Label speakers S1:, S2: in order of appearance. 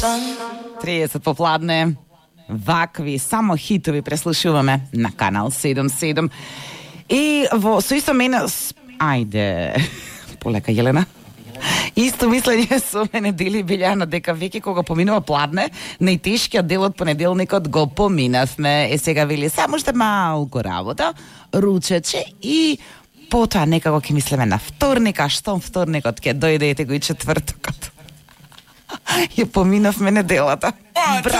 S1: 30 попладне. Вакви само хитови преслушуваме на канал 77. И со исто мене ајде полека Јелена. Исто мислење со мене дели Билјана дека веќе кога поминува пладне, најтешкиот дел од понеделникот го поминавме. Сега вели само што малку работа, ручече и потоа некако ќе мислиме на вторник, а штом вторникот ќе дојде, ете го и четвртокот. Ја поминавме неделата.